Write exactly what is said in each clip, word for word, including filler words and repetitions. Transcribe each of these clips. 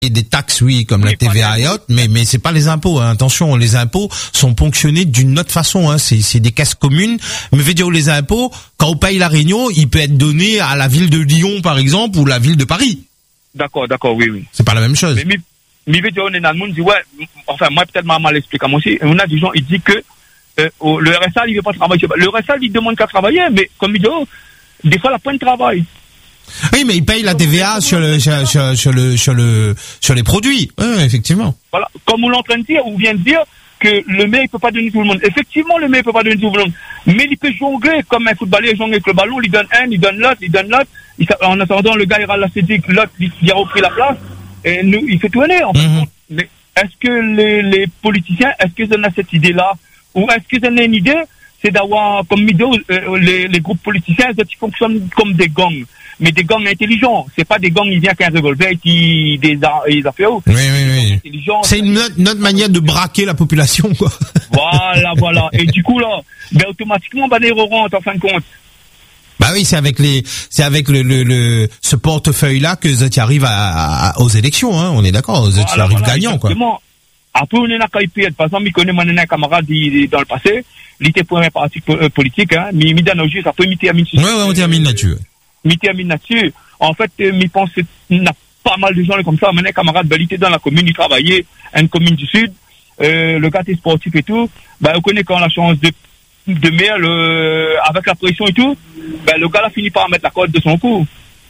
Et des taxes, oui, comme oui, la T V A et autres, mais mais c'est pas les impôts. Hein. Attention, les impôts sont ponctionnés d'une autre façon. Hein. C'est c'est des caisses communes. Mais veux dire les impôts, quand on paye la Réunion, il peut être donné à la ville de Lyon, par exemple, ou la ville de Paris. D'accord, d'accord, oui, oui. C'est pas la même chose. Mais mais veux dire on est dans le monde, dit ouais. Enfin, moi peut-être m'a mal expliqué moi aussi. On a des gens, ils disent que euh, le R S A il veut pas travailler. Le R S A il demande qu'à travailler, mais comme il dit, oh, des fois la point de travail. Oui, mais ils payent la T V A sur le sur, sur, sur le sur le sur les produits. Oui, effectivement. Voilà, comme on est en train de dire, on vient de dire que le maire il peut pas donner tout le monde. Effectivement, le maire peut pas donner tout le monde, mais il peut jongler comme un footballeur jongle avec le ballon. Il donne un, il donne l'autre, il donne l'autre. Il, en attendant, le gars il râle la C D, l'autre il a repris la place et nous il fait tourner. En fait. Mm-hmm. Mais est-ce que les, les politiciens, est-ce qu'ils ont cette idée-là, ou est-ce qu'ils ont une idée, c'est d'avoir comme idée euh, les, les groupes politiciens, ils fonctionnent comme des gangs. Mais des gangs intelligents, c'est pas des gangs qui viennent qu'un revolver qui des des affaires. Oui, oui, oui. C'est une autre, une autre manière de braquer la population, quoi. Voilà, voilà. Et du coup là, ben automatiquement, ben les rentrent en fin de compte. Bah oui, c'est avec les, c'est avec le le, le ce portefeuille-là que Zeti arrive à, à aux élections, hein. On est d'accord, Zeti voilà, arrive voilà, gagnant, quoi. Après, on est là Par exemple, il connaît mon camarade dans le passé, il était pour un parti politique, hein. Mais il dans juste après, il termine. Ouais, ouais, on termine là-dessus. Il termine là-dessus. En fait, il pense qu'il y a pas mal de gens comme ça. Mon camarade, ben, il était dans la commune, il travaillait, une commune du Sud. Euh, le gars était sportif et tout. Ben, on connaît quand la chance de, de maire, le, avec la pression et tout, ben, le gars, là, finit par mettre la corde de son cou.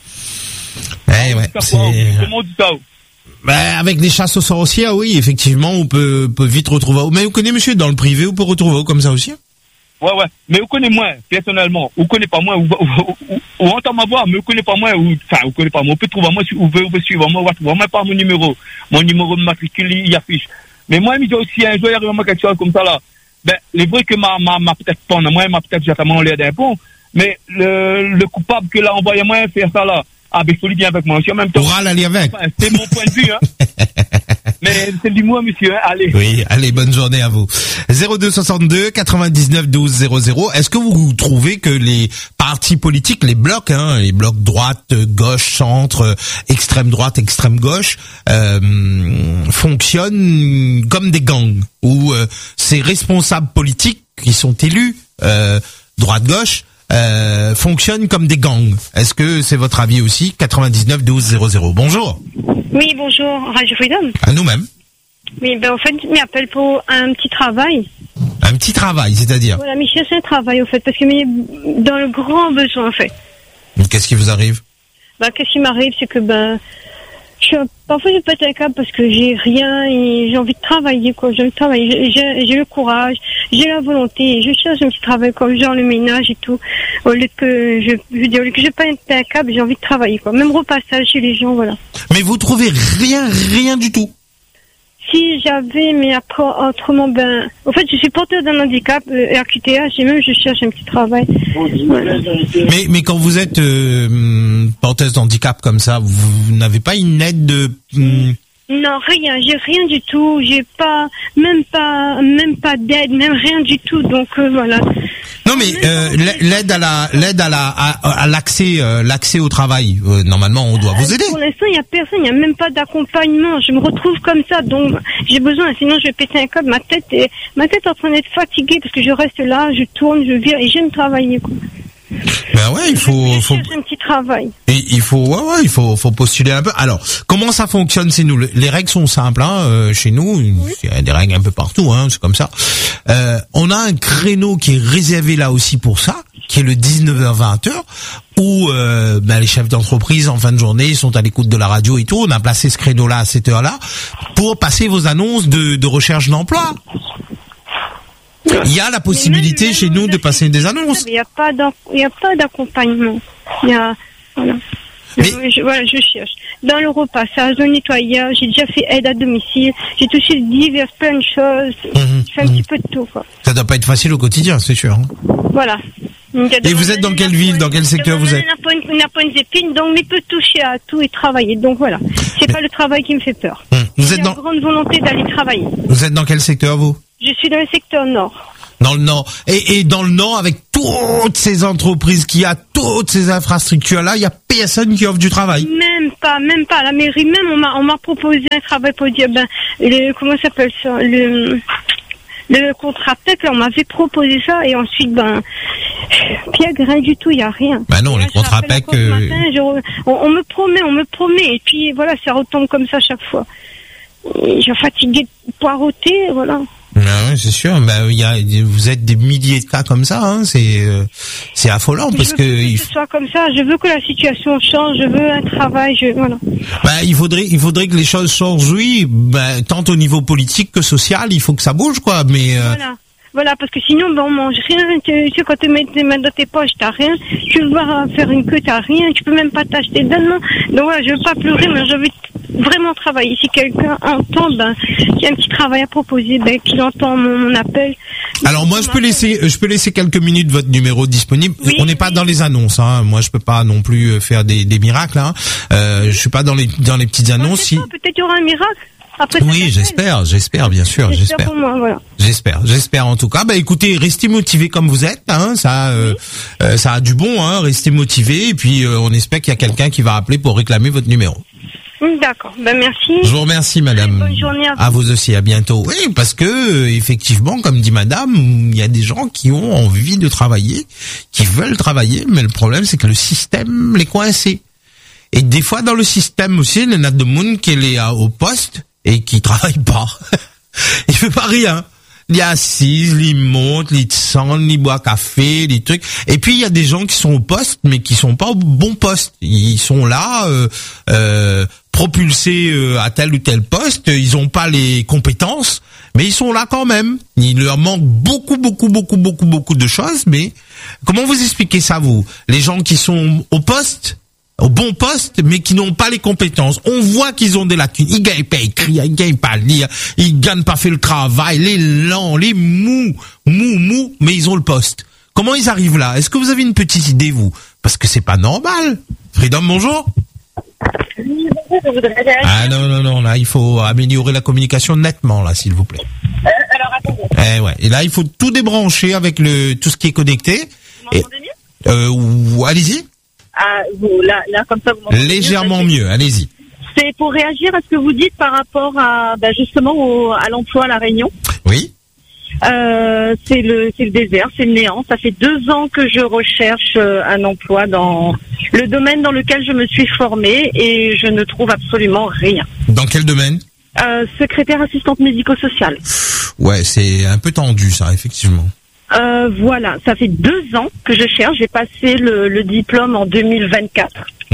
Eh ouais, c'est... Comment on dit ça? Ben, avec des chasses aux sorcières, oui, effectivement, on peut, peut vite retrouver. Mais vous connaissez, monsieur, dans le privé, on peut retrouver comme ça aussi? Ouais, ouais. Mais vous connaissez moi, personnellement. Vous connaissez pas moi, ou, ou, ou, ou entend ma voix, mais vous connaissez pas moi, ou, enfin, vous connaissez pas moi. Vous pouvez trouver moi, vous pouvez, vous pouvez suivre moi, vous moi par mon numéro. Mon numéro de matricule, il affiche. Mais moi, il me dit aussi, un jour, il y a vraiment quelque chose comme ça, là. Ben, les vrai que ma, ma, ma, peut-être pas, moi, m'a peut-être justement l'air d'un pont. Mais le, le coupable que l'a envoyé moi faire ça, là. Ah, ben, il faut lui dire avec moi. En même temps. Pour aller avec. Enfin, c'est mon point de vue, hein. Mais c'est du moi, monsieur, hein. Allez. Oui, allez, bonne journée à vous. zéro deux soixante-deux quatre-vingt-dix-neuf douze zéro zéro. Est-ce que vous trouvez que les partis politiques, les blocs, hein, les blocs droite, gauche, centre, extrême droite, extrême gauche, euh, fonctionnent comme des gangs, où euh, ces responsables politiques qui sont élus, euh, droite-gauche, Euh, fonctionnent comme des gangs? Est-ce que c'est votre avis aussi? quatre-vingt-dix-neuf douze zéro zéro. Bonjour. Oui, bonjour, Radio Freedom. À nous-mêmes. Oui, ben, en fait, je m'appelle pour un petit travail. Un petit travail, c'est-à-dire? Voilà, mais je cherche un travail, en fait, parce que mais dans le grand besoin, en fait. Qu'est-ce qui vous arrive? Ben, qu'est-ce qui m'arrive, c'est que, ben, je suis, parfois je pète un câble parce que j'ai rien et j'ai envie de travailler, quoi. J'ai envie de travailler, j'ai, j'ai le courage, j'ai la volonté, je cherche un petit travail comme genre le ménage et tout. Au lieu que je, je veux dire, au lieu que je pète un câble, j'ai envie de travailler, quoi. Même repassage chez les gens, voilà. Mais vous trouvez rien, rien du tout? Si j'avais, mais après, autrement, ben, en fait, je suis porteur d'un handicap, euh, R Q T H, et même je cherche un petit travail. Voilà. Mais, mais quand vous êtes euh, porteuse d'handicap comme ça, vous, vous n'avez pas une aide de... Hum... Non, rien, j'ai rien du tout, j'ai pas, même pas, même pas d'aide, même rien du tout, donc euh, voilà. Non mais euh, l'aide à la, l'aide à la, à, à l'accès, euh, l'accès au travail, euh, normalement on doit vous aider. Pour l'instant il y a personne, il y a même pas d'accompagnement. Je me retrouve comme ça, donc j'ai besoin. Sinon je vais péter un câble. Ma tête est, ma tête est en train d'être fatiguée parce que je reste là, je tourne, je vire et j'aime travailler, quoi. Ben ouais, il faut, je faut. cherche un petit travail. Et il faut, ouais, ouais, il faut, faut postuler un peu. Alors, comment ça fonctionne chez nous? Les règles sont simples, hein, euh, chez nous. Oui. Il y a des règles un peu partout, hein, c'est comme ça. Euh, on a un créneau qui est réservé là aussi pour ça, qui est le dix-neuf heures vingt heures, où euh, ben, les chefs d'entreprise en fin de journée sont à l'écoute de la radio et tout. On a placé ce créneau-là à cette heure-là pour passer vos annonces de, de recherche d'emploi. Il y a la possibilité même, chez même nous de passer des annonces. Il n'y a pas il y a pas d'accompagnement. Il y a, voilà. Mais... Je, voilà, je cherche. Dans le repassage, dans le nettoyage, j'ai déjà fait aide à domicile, j'ai touché diverses plein de choses. Mmh, je fais un mmh. petit peu de tout, quoi. Ça doit pas être facile au quotidien, c'est sûr. Hein. Voilà. Et vous êtes dans quelle ville, dans quel secteur vous êtes? On n'a pas une épine, donc mais peut toucher à tout et travailler. Donc voilà. C'est mais... pas le travail qui me fait peur. Mmh. Vous êtes dans une grande volonté d'aller travailler. Vous êtes dans quel secteur, vous? Je suis dans le secteur nord. Dans le nord. Et, et dans le nord, avec toutes ces entreprises qu'il y a, toutes ces infrastructures-là, il y a personne qui offre du travail. Même même pas, même pas. À la mairie même, on m'a, on m'a proposé un travail pour dire, ben, le, comment ça s'appelle ça, le, le contrat P E C, on m'avait proposé ça, et ensuite, ben, Pierre, rien du tout, il y a rien. Bah non, les contrats P E C. Euh... on, on me promet, on me promet, et puis voilà, ça retombe comme ça chaque fois. Et je suis fatiguée de poireauter, voilà. Ah ouais, c'est sûr. Bah, il y a, vous êtes des milliers de cas comme ça, hein. C'est, euh, c'est affolant parce je veux que. que il ce soit comme ça. Je veux que la situation change. Je veux un travail. Je, voilà. Bah, il faudrait, il faudrait que les choses changent, oui. Bah, tant au niveau politique que social, il faut que ça bouge, quoi. Mais. Euh... Voilà. Voilà, parce que sinon, ben, on mange rien. Tu sais, quand tu mets tes mains dans tes poches, t'as rien. Tu veux voir faire une queue, t'as rien. Tu peux même pas t'acheter d'un. Donc voilà, je veux pas pleurer, mais je veux vraiment travailler. Si quelqu'un entend, ben, qu'il y a un petit travail à proposer, ben, qu'il entend mon, mon appel. Alors moi, je peux laisser, je peux laisser quelques minutes votre numéro disponible. Oui, on n'est pas oui. dans les annonces, hein. Moi, je peux pas non plus faire des, des miracles, hein. Euh, je suis pas dans les, dans les petites annonces. Si... Peut-être qu'il y aura un miracle. Après, oui, j'espère, j'espère, bien sûr, j'espère. J'espère pour moi, voilà. J'espère, j'espère en tout cas. Bah écoutez, restez motivés comme vous êtes, hein, ça, euh, oui. euh, ça a du bon, hein. Restez motivés et puis euh, on espère qu'il y a quelqu'un qui va appeler pour réclamer votre numéro. D'accord, ben merci. Je vous remercie, madame. Bonne journée à vous. À vous aussi, à bientôt. Oui, parce que euh, effectivement, comme dit madame, il y a des gens qui ont envie de travailler, qui veulent travailler, mais le problème c'est que le système les coince. Et des fois dans le système aussi, il y en a de monde qui est au poste et qui travaille pas. Il fait pas rien. Il y assise, il monte, il descend, il boit café, les trucs. Et puis il y a des gens qui sont au poste, mais qui sont pas au bon poste. Ils sont là, euh, euh, propulsés euh, à tel ou tel poste. Ils ont pas les compétences, mais ils sont là quand même. Il leur manque beaucoup, beaucoup, beaucoup, beaucoup, beaucoup de choses. Mais comment vous expliquez ça, vous, les gens qui sont au poste? Au bon poste, mais qui n'ont pas les compétences. On voit qu'ils ont des lacunes. Ils gagnent pas à écrire, ils gagnent pas à lire, ils gagnent pas à faire le travail, les lents, les mous, mous, mous, mais ils ont le poste. Comment ils arrivent là? Est-ce que vous avez une petite idée, vous? Parce que c'est pas normal. Freedom, bonjour. Oui, bonjour, je voudrais réagir. Ah non, non, non, là, il faut améliorer la communication nettement, là, s'il vous plaît. Euh, alors, attendez. Eh ouais. Et là, il faut tout débrancher avec le, tout ce qui est connecté. Vous m'entendez mieux? Euh, ou, allez-y. Ah, vous, là, là, comme ça, vous m'entendez Légèrement mieux, mieux, allez-y. C'est pour réagir à ce que vous dites par rapport à, bah, justement, au, à l'emploi à La Réunion. Oui. Euh, c'est le, c'est le désert, c'est le néant. Ça fait deux ans que je recherche euh, un emploi dans le domaine dans lequel je me suis formée et je ne trouve absolument rien. Dans quel domaine? Euh, secrétaire assistante médico-sociale. Ouais, c'est un peu tendu, ça, effectivement. Euh, voilà, ça fait deux ans que je cherche. J'ai passé le, le diplôme en deux mille vingt-quatre. Mmh.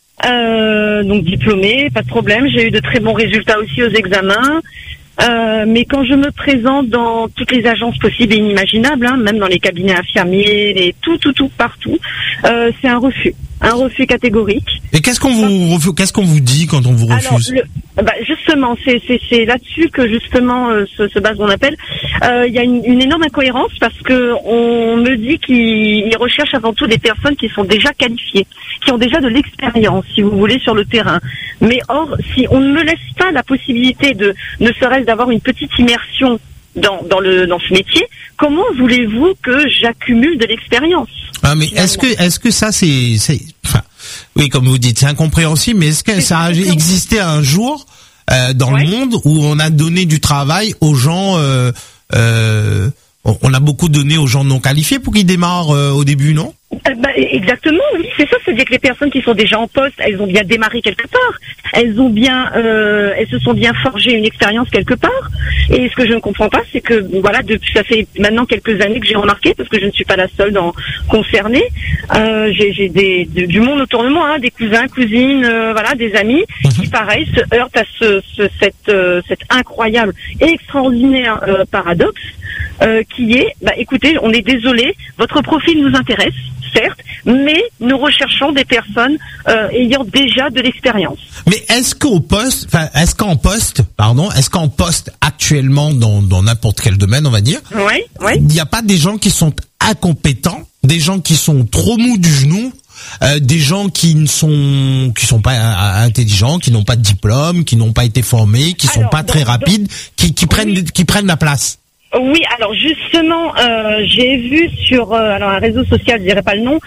Euh, donc diplômée, pas de problème. J'ai eu de très bons résultats aussi aux examens. Euh, mais quand je me présente dans toutes les agences possibles et inimaginables, hein, même dans les cabinets infirmiers, les tout, tout, tout, partout, euh, c'est un refus, un refus catégorique. Et qu'est-ce qu'on vous, qu'est-ce qu'on vous dit quand on vous refuse? Alors, le, bah justement, c'est, c'est, c'est là-dessus que justement euh, se, se base mon appel. Il euh, y a une, une énorme incohérence parce que on me dit qu'ils recherchent avant tout des personnes qui sont déjà qualifiées, qui ont déjà de l'expérience, si vous voulez, sur le terrain. Mais or, si on ne me laisse pas la possibilité de, ne serait-ce d'avoir une petite immersion dans, dans le dans ce métier, comment voulez-vous que j'accumule de l'expérience? Ah mais est-ce que est-ce que ça c'est c'est enfin, oui, comme vous dites, c'est incompréhensible, mais est-ce que ça a existé un jour euh, dans ouais. le monde où on a donné du travail aux gens euh, euh, on a beaucoup donné aux gens non qualifiés pour qu'ils démarrent euh, au début, non? Euh, bah, exactement, oui, c'est ça, c'est-à-dire que les personnes qui sont déjà en poste, elles ont bien démarré quelque part, elles ont bien, euh, elles se sont bien forgées une expérience quelque part, et ce que je ne comprends pas, c'est que, voilà, depuis, ça fait maintenant quelques années que j'ai remarqué, parce que je ne suis pas la seule dans, concernée, euh, j'ai, j'ai des, de, du monde autour de moi, hein, des cousins, cousines, euh, voilà, des amis, mmh. qui pareil, se heurtent à ce, ce, cette, euh, cette incroyable et extraordinaire euh, paradoxe, euh, qui est, bah écoutez, on est désolé, votre profil nous intéresse, certes, mais nous recherchons des personnes euh, ayant déjà de l'expérience. Mais est-ce qu'au poste, enfin, est-ce qu'en poste, pardon, est-ce qu'en poste actuellement dans dans n'importe quel domaine, on va dire, oui, oui, il n'y a pas des gens qui sont incompétents, des gens qui sont trop mous du genou, euh, des gens qui ne sont qui sont pas euh, intelligents, qui n'ont pas de diplôme, qui n'ont pas été formés, qui Alors, sont pas donc, très rapides, donc, qui qui prennent oui. qui prennent la place. Oui, alors justement, euh, j'ai vu sur euh, alors un réseau social, je dirais pas le nom,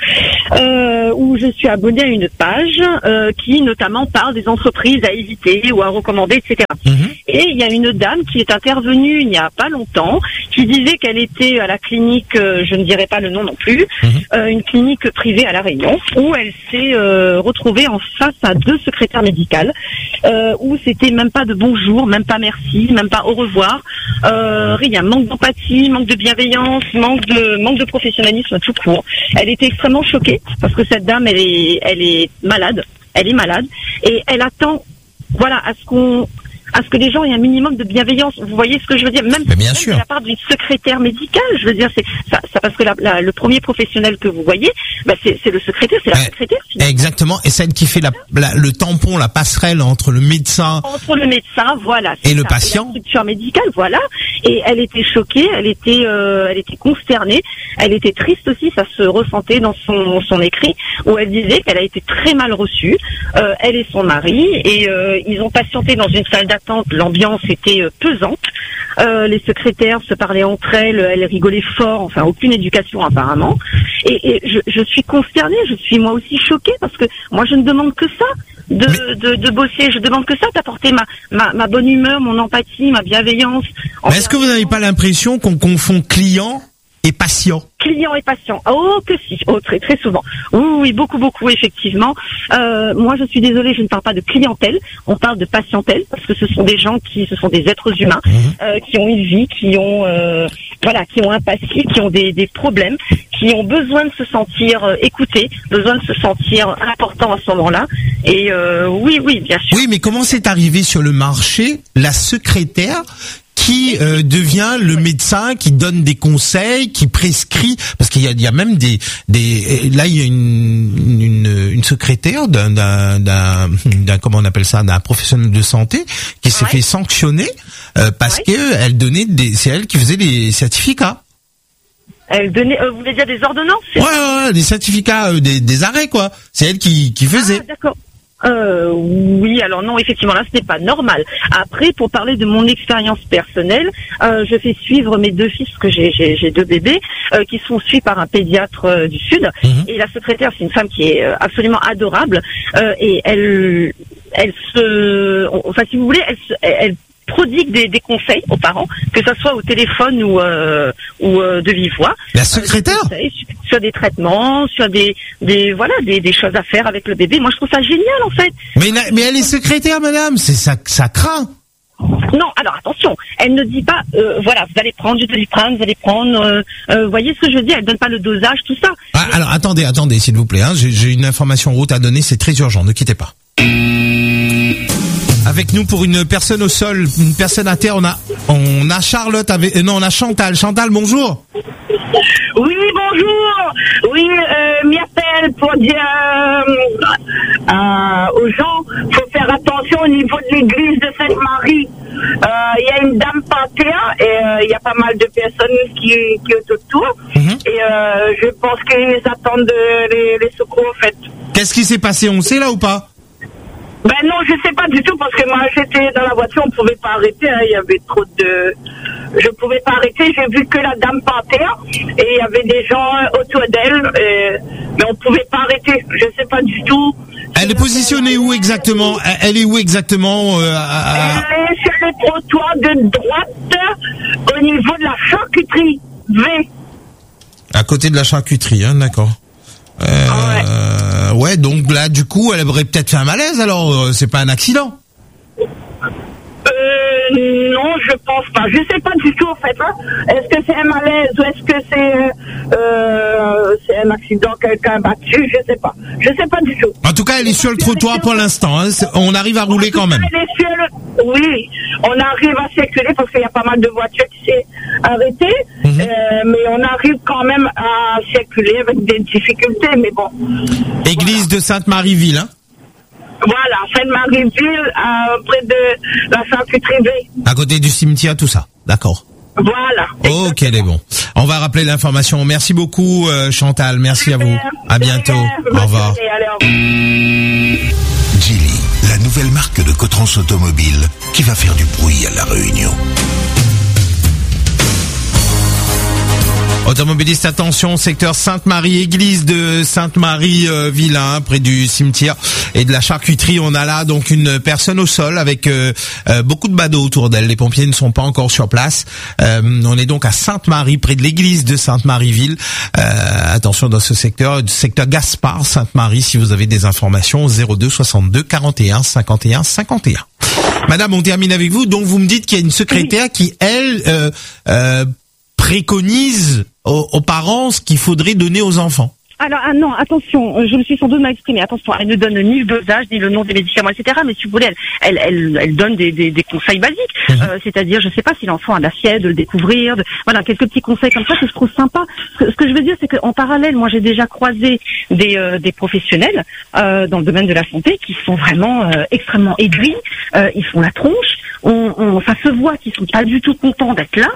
euh, où je suis abonnée à une page euh, qui notamment parle des entreprises à éviter ou à recommander, et cetera. Mm-hmm. Et il y a une dame qui est intervenue il n'y a pas longtemps, qui disait qu'elle était à la clinique, euh, je ne dirais pas le nom non plus, mm-hmm. euh, une clinique privée à La Réunion, où elle s'est euh, retrouvée en face à deux secrétaires médicales, euh, où c'était même pas de bonjour, même pas merci, même pas au revoir, euh, rien. Manque d'empathie, manque de bienveillance, manque de manque de professionnalisme tout court. Elle était extrêmement choquée parce que cette dame, elle est elle est malade, elle est malade et elle attend, voilà, à ce qu'on à ce que les gens aient un minimum de bienveillance. Vous voyez ce que je veux dire? Même, bien même sûr. de la part d'une secrétaire médicale, je veux dire, c'est ça, ça parce que la, la, le premier professionnel que vous voyez, bah c'est, c'est le secrétaire, c'est la ouais, secrétaire. Finalement. Exactement, et celle qui fait la, la, le tampon, la passerelle entre le médecin, entre le médecin, voilà, et le ça, patient, et la structure médicale, voilà. Et elle était choquée, elle était, euh, elle était consternée, elle était triste aussi, ça se ressentait dans son son écrit où elle disait qu'elle a été très mal reçue, euh, elle et son mari, et euh, ils ont patienté dans une salle d'attente. L'ambiance était euh, pesante. Euh, les secrétaires se parlaient entre elles, elles rigolaient fort, enfin aucune éducation apparemment. Et, et je, je suis consternée, je suis moi aussi choquée parce que moi je ne demande que ça, de, mais... de, de bosser, je demande que ça, d'apporter ma, ma, ma bonne humeur, mon empathie, ma bienveillance. Mais est-ce que vous n'avez pas l'impression qu'on confond client et patient? Client et patient. Oh, que si. Oh, très, très souvent. Oui, oui, beaucoup, beaucoup, effectivement. Euh, moi, je suis désolée, je ne parle pas de clientèle. On parle de patientèle parce que ce sont des gens qui, ce sont des êtres humains, mmh. euh, qui ont une vie, qui ont, euh, voilà, qui ont un passé, qui ont des, des problèmes, qui ont besoin de se sentir euh, écoutés, besoin de se sentir importants à ce moment-là. Et euh, oui, oui, bien sûr. Oui, mais comment c'est arrivé sur le marché la secrétaire qui euh, devient le médecin, qui donne des conseils, qui prescrit, parce qu'il y a, il y a même des, des, là il y a une, une, une secrétaire d'un, d'un, d'un, d'un, comment on appelle ça, d'un professionnel de santé qui s'est ouais. fait sanctionner euh, parce ouais. que elle donnait des, c'est elle qui faisait des certificats. Elle donnait, euh, vous voulez dire des ordonnances? Ouais, ouais, ouais, des certificats, euh, des, des arrêts quoi. C'est elle qui, qui faisait. Ah, d'accord. Euh, oui, alors non, effectivement, là, ce n'est pas normal. Après, pour parler de mon expérience personnelle, euh, je fais suivre mes deux fils, parce que j'ai, j'ai, j'ai deux bébés, euh, qui sont suivis par un pédiatre euh, du Sud. Mmh. Et la secrétaire, c'est une femme qui est euh, absolument adorable, euh, et elle, elle se, enfin, si vous voulez, elle, se, elle prodigue des, des conseils aux parents, que ça soit au téléphone ou euh, ou euh, de vive voix. La secrétaire euh, sur, sur des traitements, sur des des voilà des, des choses à faire avec le bébé. Moi, je trouve ça génial en fait. Mais mais elle est secrétaire, madame. C'est ça ça craint. Non, alors attention, elle ne dit pas, euh, voilà, vous allez prendre du doliprane, vous allez prendre, euh, euh, voyez ce que je veux dire, elle donne pas le dosage, tout ça. Ah, mais... Alors attendez, attendez, s'il vous plaît, hein, j'ai, j'ai une information route à donner, c'est très urgent, ne quittez pas. Avec nous pour une personne au sol, une personne à terre, on a, on a Charlotte avec, euh, non, on a Chantal. Chantal, bonjour. Oui, bonjour. Oui, euh, m'appelle pour dire euh, euh, aux gens, faut faire attention au niveau de l'église de Sainte-Marie. Il euh, y a une dame par terre et il euh, y a pas mal de personnes qui, qui sont autour. Mm-hmm. Et euh, je pense qu'ils attendent les, les secours en fait. Qu'est-ce qui s'est passé, on sait là ou pas? Ben non, je sais pas du tout parce que moi j'étais dans la voiture, on pouvait pas arrêter, hein, il y avait trop de... Je pouvais pas arrêter, j'ai vu que la dame par terre et il y avait des gens autour d'elle, et... mais on pouvait pas arrêter, je sais pas du tout. Elle est positionnée où exactement? Elle est où exactement euh, à... Elle est sur le trottoir de droite au niveau de la charcuterie V. À côté de la charcuterie, hein, d'accord. Euh, ouais. ouais, donc là, du coup, elle aurait peut-être fait un malaise, alors euh, c'est pas un accident? Euh, non, je pense pas. Je sais pas du tout, en fait. Hein. Est-ce que c'est un malaise ou est-ce que c'est, euh, c'est un accident, quelqu'un battu? Je sais pas. Je sais pas du tout. En tout cas, elle est sur le trottoir pour l'instant. Hein. On arrive à rouler quand même. Elle est sur le... Oui, on arrive à circuler parce qu'il y a pas mal de voitures qui s'est arrêtées. Mm-hmm. Euh, mais on arrive quand même à circuler avec des difficultés, mais bon. Église voilà. de Sainte-Marie-Ville, hein? Voilà, Sainte-Marie-Ville, euh, près de la charcuterie. À côté du cimetière, tout ça. D'accord. Voilà. Ok, les bon. On va rappeler l'information. Merci beaucoup, euh, Chantal. Merci à vous. À bientôt. Au revoir. Geely, la nouvelle marque de Cotrans Automobile qui va faire du bruit à La Réunion. Automobilistes, attention, secteur Sainte-Marie, église de Sainte-Marie-Ville, euh, près du cimetière et de la charcuterie. On a là donc une personne au sol avec euh, euh, beaucoup de badauds autour d'elle. Les pompiers ne sont pas encore sur place. Euh, on est donc à Sainte-Marie, près de l'église de Sainte-Marie-Ville. Euh, attention dans ce secteur, du secteur Gaspard, Sainte-Marie, si vous avez des informations, zéro deux soixante-deux quarante et un cinquante et un cinquante et un. Madame, on termine avec vous. Donc vous me dites qu'il y a une secrétaire qui, elle, euh, euh, préconise aux, aux parents ce qu'il faudrait donner aux enfants. Alors, ah non, attention, je me suis sans doute mal exprimée. Attention, elle ne donne ni le dosage, ni le nom des médicaments, et cetera. Mais si vous voulez, elle, elle, elle, elle donne des, des, des conseils basiques. Mmh. Euh, c'est-à-dire, je sais pas si l'enfant a de la fièvre, de le découvrir, de, voilà, quelques petits conseils comme ça que je trouve sympa. Ce que, ce que je veux dire, c'est qu'en parallèle, moi, j'ai déjà croisé des, euh, des professionnels euh, dans le domaine de la santé qui sont vraiment euh, extrêmement aigris. Euh, ils font la tronche. On, on, ça se voit qu'ils sont pas du tout contents d'être là.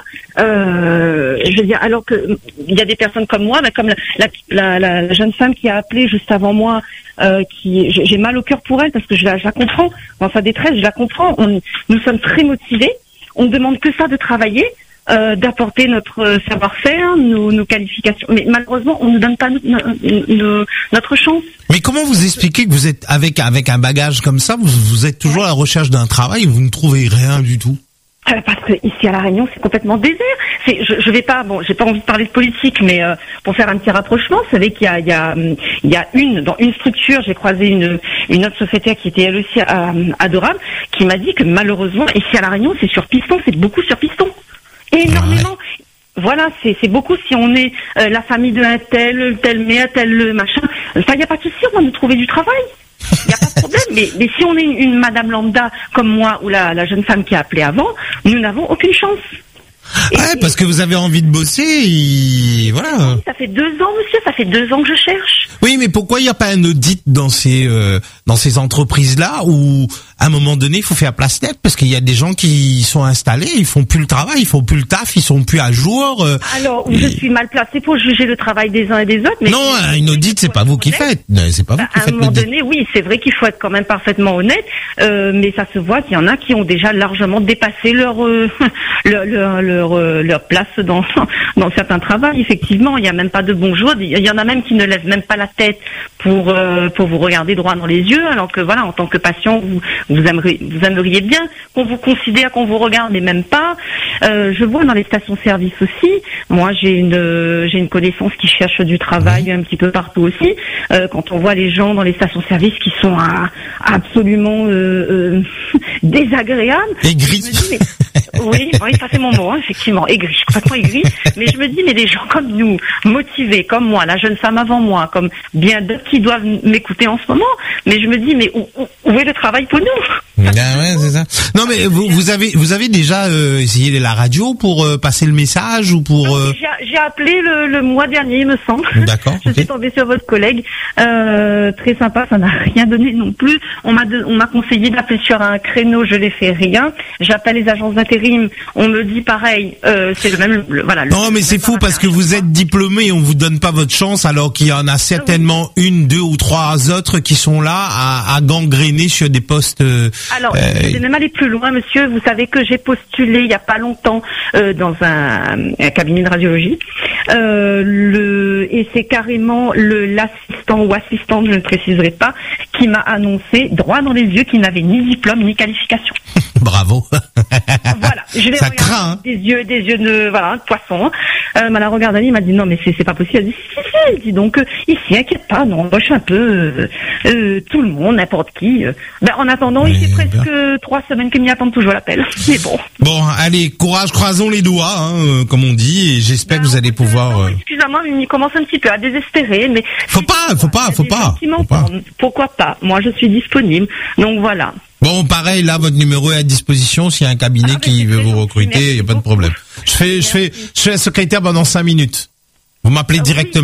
Euh, je veux dire, alors que il y a des personnes comme moi, bah, comme la, la, la, la, la jeune femme qui a appelé juste avant moi, euh, qui j'ai, j'ai mal au cœur pour elle parce que je la, je la comprends dans sa détresse, je la comprends. On, nous sommes très motivés. On ne demande que ça de travailler, euh, d'apporter notre savoir-faire, nos, nos qualifications. Mais malheureusement, on ne nous donne pas no, no, no, notre chance. Mais comment vous expliquez que vous êtes avec avec un bagage comme ça, vous, vous êtes toujours à la recherche d'un travail et vous ne trouvez rien du tout? Euh, parce que ici à La Réunion, c'est complètement désert. C'est, je, je vais pas, bon, j'ai pas envie de parler de politique, mais euh, pour faire un petit rapprochement, vous savez qu'il y a, il y a, il y a une dans une structure, j'ai croisé une une autre secrétaire qui était elle aussi euh, adorable, qui m'a dit que malheureusement ici à La Réunion, c'est sur piston, c'est beaucoup sur piston, énormément. Ouais. Voilà, c'est c'est beaucoup si on est euh, la famille de un tel, tel mais un tel machin. Enfin, il y a pas de souci, on va nous trouver du travail. Il n'y a pas de problème, mais, mais si on est une, une madame lambda comme moi ou la, la jeune femme qui a appelé avant, nous n'avons aucune chance. Et, ouais, parce que vous avez envie de bosser, et voilà. Ça fait deux ans, monsieur, ça fait deux ans que je cherche. Oui, mais pourquoi il n'y a pas un audit dans ces euh, dans ces entreprises-là où, à un moment donné, il faut faire place nette parce qu'il y a des gens qui sont installés, ils font plus le travail, ils font plus le taf, ils sont plus à jour. Euh, Alors, et... je suis mal placée pour juger le travail des uns et des autres. Mais non, une audit, c'est pas vous qui faites. C'est pas vous qui faites. À un moment donné, oui, c'est vrai qu'il faut être quand même parfaitement honnête, euh, mais ça se voit qu'il y en a qui ont déjà largement dépassé leur euh, leur, leur, leur, euh, leur place dans dans certains travaux. Effectivement, il y a même pas de bonjour. Il y en a même qui ne lèvent même pas la tête pour euh, pour vous regarder droit dans les yeux, alors que voilà, en tant que patient, vous vous aimeriez vous aimeriez bien qu'on vous considère, qu'on vous regarde, mais même pas. Euh, je vois dans les stations-service aussi. Moi, j'ai une j'ai une connaissance qui cherche du travail un petit peu partout aussi. Euh, quand on voit les gens dans les stations-service qui sont à, absolument euh, euh, désagréables, aigris. Oui, oui, ça c'est mon mot, hein, effectivement, aigri, complètement aigri. Mais je me dis, mais des gens comme nous, motivés, comme moi, la jeune femme avant moi, comme bien d'autres qui doivent m'écouter en ce moment, mais je me dis, mais où, où, où est le travail pour nous? Ah ouais, c'est ça. Non, mais vous, vous avez, vous avez déjà euh, essayé la radio pour euh, passer le message ou pour euh... j'ai, j'ai appelé le, le mois dernier, il me semble. D'accord. Je okay. suis tombée sur votre collègue, euh, très sympa, ça n'a rien donné non plus. On m'a, de, on m'a conseillé d'appeler sur un créneau, je n'ai fait rien. J'appelle les agences d'intérim, on me dit pareil, euh, c'est le même, le, voilà. Non, le, mais c'est fou parce que vous êtes diplômé et on vous donne pas votre chance, alors qu'il y en a certainement oui. une, deux ou trois autres qui sont là à, à gangréner sur des postes. Euh, alors, euh, je vais même aller plus loin, monsieur. Vous savez que j'ai postulé il y a pas longtemps euh, dans un, un cabinet de radiologie, euh, le et c'est carrément le l'assistant ou assistante, je ne préciserai pas, qui m'a annoncé droit dans les yeux qu'il n'avait ni diplôme ni qualification. Bravo. Voilà, je l'ai ça regardé craint. Hein. Des yeux, des yeux de voilà, de poisson. Euh, m'a la regardé, il m'a dit non mais c'est c'est pas possible. Elle dit si si, elle dit donc euh, ici inquiète pas, non, moi je suis un peu euh, euh, tout le monde, n'importe qui. Euh. Ben en attendant, il fait presque bien. trois semaines qu'il m'y attend toujours l'appel. Mais bon. Bon, allez, courage, croisons les doigts, hein, euh, comme on dit, et j'espère ben, que vous allez pouvoir. Non, excusez-moi, mais il commence un petit peu à désespérer, mais faut pas, faut pas, faut pas, faut pas. Pourquoi pas? Moi, je suis disponible, donc voilà. Bon, pareil, là, votre numéro est à disposition. S'il y a un cabinet ah, qui veut vous recruter, il n'y a pas de problème. Je fais, je fais, je fais la secrétaire pendant cinq minutes. Vous m'appelez ah, directement. Oui.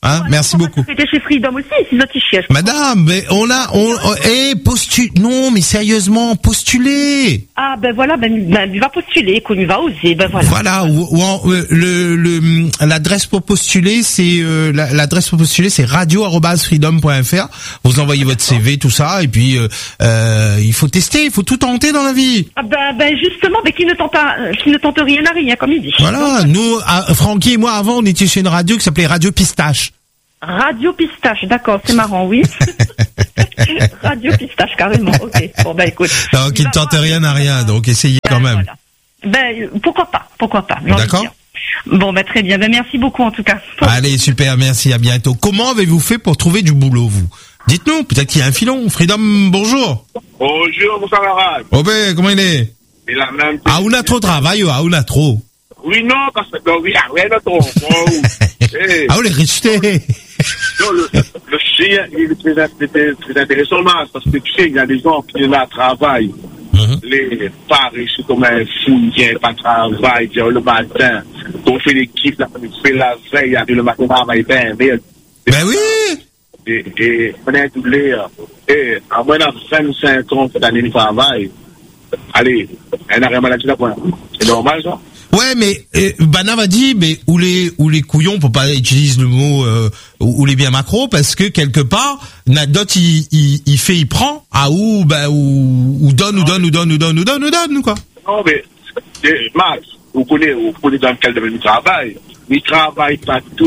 Hein, merci beaucoup. C'était chez Freedom aussi, c'est notre chier. Madame, mais on a, on, eh, postule, non, mais sérieusement, postulez. Ah, ben voilà, ben, ben, il va postuler, qu'on il va oser, ben voilà. Voilà, ou, ou en, euh, le, le, l'adresse pour postuler, c'est, euh, la, l'adresse pour postuler, c'est radio arobase freedom point f r. Vous envoyez votre C V, tout ça, et puis, euh, euh, il faut tester, il faut tout tenter dans la vie. Ah, ben, ben, justement, ben, qui ne tente pas, qui ne tente rien à rien, comme il dit. Voilà, Donc, nous, à, Francky et moi, avant, on était chez une radio qui s'appelait Radio Pistache. Radio Pistache, d'accord, c'est marrant, oui. Radio Pistache, carrément, ok. Bon, ben, écoute. Non, qui ne tente rien à rien, donc essayez ben, quand même. Voilà. Ben, pourquoi pas, pourquoi pas. D'accord. Bon, ben, très bien. Ben, merci beaucoup, en tout cas. Allez, super, merci, à bientôt. Comment avez-vous fait pour trouver du boulot, vous? Dites-nous, peut-être qu'il y a un filon. Freedom, bonjour. Bonjour, mon camarade. Oh ben, comment il est? Il a même... Ah, on a trop de travail, ah, on a trop. Oui, non, parce que, non, oui, ah, ouais, non, trop. Ah, on est resté. Non, le, le chien, il est très, très, très intéressant, parce que tu sais, il y a des gens qui là travaillent. Mm-hmm. Les paris, c'est comme un fou, il n'y a pas de travail, le matin. On fait l'équipe, on fait la veille, le matin, on travaille bien, bien. Ben oui! Et, et, on est doublé, et, à moins de vingt-cinq ans, cette année de travail, allez, un arrêt maladie là, c'est normal, ça? Ouais, mais euh, Bana m'a dit, mais où les où les couillons, pour pas utiliser le mot euh, où les bien macro, parce que quelque part, Nadot il, il il fait, il prend, ah ou bah ou ou donne ou donne ou donne ou donne ou donne ou donne quoi. Non mais Max, vous connaissez, vous connaissez dans quel domaine du travail, il travaille pas tout.